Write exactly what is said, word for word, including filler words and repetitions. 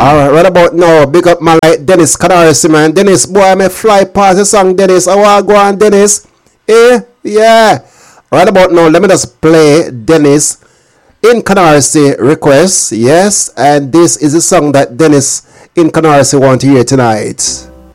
Alright, right about now, big up man like Dennis Canarsi, man. Dennis, boy, I may fly past the song, Dennis. I want to go on, Dennis. Eh? Yeah. Right about now, let me just play Dennis in Canarsi request. Yes, and this is the song that Dennis in Canarsi want to hear tonight.